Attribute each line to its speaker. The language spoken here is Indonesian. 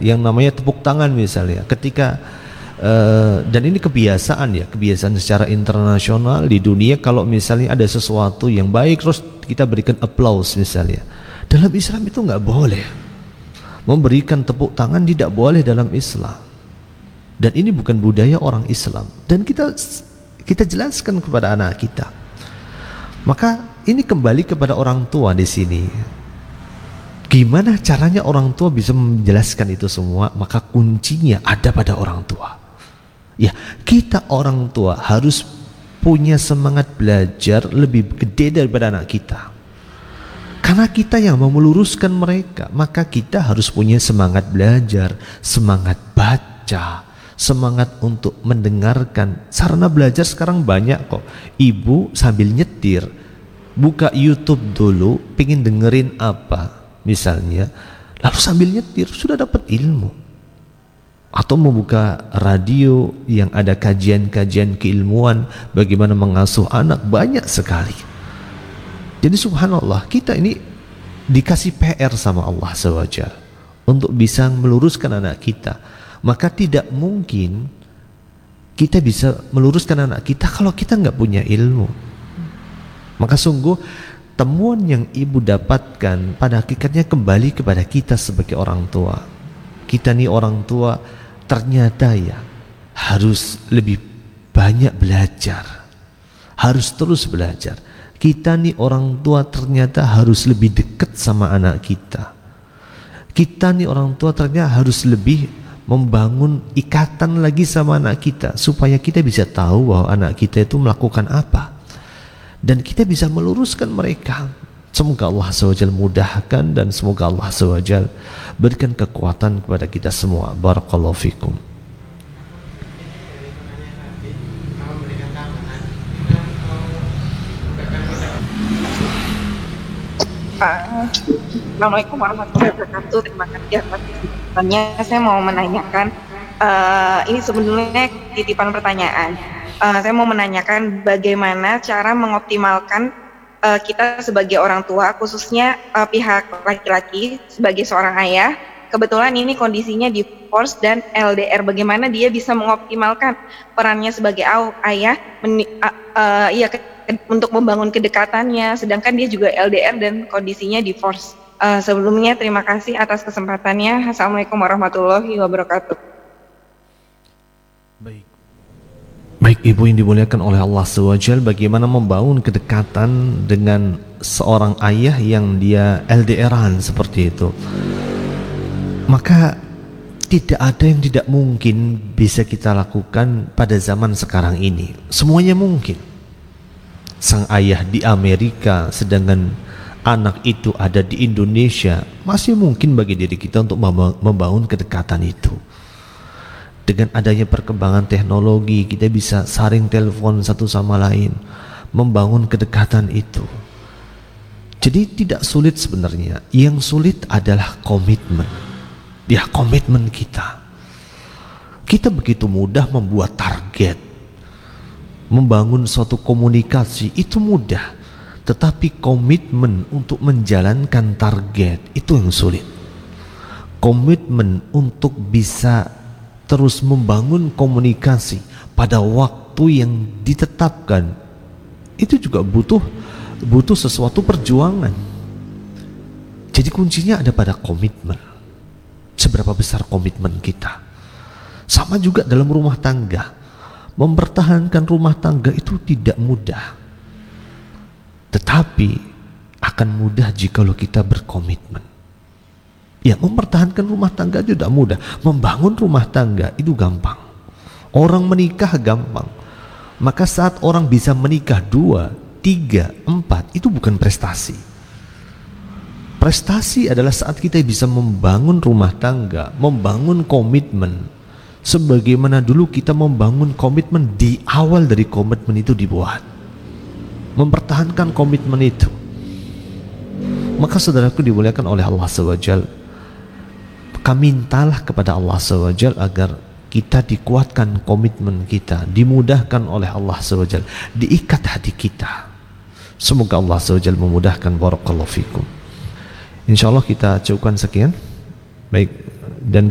Speaker 1: yang namanya tepuk tangan misalnya ketika dan ini kebiasaan secara internasional di dunia. Kalau misalnya ada sesuatu yang baik terus kita berikan applause misalnya. Dalam Islam itu nggak boleh memberikan tepuk tangan, tidak boleh dalam Islam, dan ini bukan budaya orang Islam, dan kita jelaskan kepada anak kita. Maka ini kembali kepada orang tua di sini. Gimana caranya orang tua bisa menjelaskan itu semua? Maka kuncinya ada pada orang tua. Ya, kita orang tua harus punya semangat belajar lebih gede daripada anak kita. Karena kita yang mau meluruskan mereka, maka kita harus punya semangat belajar, semangat baca, semangat untuk mendengarkan. Sarana belajar sekarang banyak kok. Ibu sambil nyetir buka YouTube dulu, pengen dengerin apa misalnya, lalu sambil nyetir sudah dapat ilmu. Atau membuka radio yang ada kajian-kajian keilmuan bagaimana mengasuh anak, banyak sekali. Jadi subhanallah, kita ini dikasih PR sama Allah SWT untuk bisa meluruskan anak kita. Maka tidak mungkin kita bisa meluruskan anak kita kalau kita nggak punya ilmu. Maka sungguh temuan yang ibu dapatkan pada hakikatnya kembali kepada kita sebagai orang tua. Kita nih orang tua ternyata ya harus lebih banyak belajar, harus terus belajar. Kita nih orang tua ternyata harus lebih dekat sama anak kita. Kita nih orang tua ternyata harus lebih membangun ikatan lagi sama anak kita, supaya kita bisa tahu bahwa anak kita itu melakukan apa, dan kita bisa meluruskan mereka. Semoga Allah SWT mudahkan, dan semoga Allah SWT berikan kekuatan kepada kita semua. Barakallahu fikum.
Speaker 2: Assalamualaikum warahmatullahi wabarakatuh. Terima kasih atas pertanyaannya. Saya mau menanyakan, ini sebenarnya titipan pertanyaan. Saya mau menanyakan bagaimana cara mengoptimalkan kita sebagai orang tua, khususnya pihak laki-laki sebagai seorang ayah. Kebetulan ini kondisinya divorce dan LDR. Bagaimana dia bisa mengoptimalkan perannya sebagai ayah untuk membangun kedekatannya, sedangkan dia juga LDR dan kondisinya divorce. Sebelumnya terima kasih atas kesempatannya. Assalamualaikum warahmatullahi wabarakatuh.
Speaker 1: Baik ibu yang dimuliakan oleh Allah SWT, bagaimana membangun kedekatan dengan seorang ayah yang dia LDR-an seperti itu. Maka tidak ada yang tidak mungkin bisa kita lakukan pada zaman sekarang ini. Semuanya mungkin. Sang ayah di Amerika sedangkan anak itu ada di Indonesia, masih mungkin bagi diri kita untuk membangun kedekatan itu. Dengan adanya perkembangan teknologi, kita bisa saring telepon satu sama lain, membangun kedekatan itu. Jadi tidak sulit sebenarnya. Yang sulit adalah komitmen. Ya, komitmen kita. Kita begitu mudah membuat target, membangun suatu komunikasi itu mudah, tetapi komitmen untuk menjalankan target itu yang sulit. Komitmen untuk bisa terus membangun komunikasi pada waktu yang ditetapkan itu juga butuh sesuatu perjuangan. Jadi kuncinya ada pada komitmen. Seberapa besar komitmen kita. Sama juga dalam rumah tangga. Mempertahankan rumah tangga itu tidak mudah, tetapi akan mudah jikalau kita berkomitmen. Ya, mempertahankan rumah tangga itu tidak mudah. Membangun rumah tangga itu gampang. Orang menikah gampang. Maka saat orang bisa menikah 2, 3, 4, itu bukan prestasi. Prestasi adalah saat kita bisa membangun rumah tangga, membangun komitmen, sebagaimana dulu kita membangun komitmen di awal dari komitmen itu dibuat. Mempertahankan komitmen itu. Maka saudaraku dimuliakan oleh Allah SWT, kami mintalah kepada Allah SWT agar kita dikuatkan komitmen kita, dimudahkan oleh Allah SWT, diikat hati kita. Semoga Allah SWT memudahkan. Barakallahu fikum. InsyaAllah kita cukupkan sekian. Baik, dan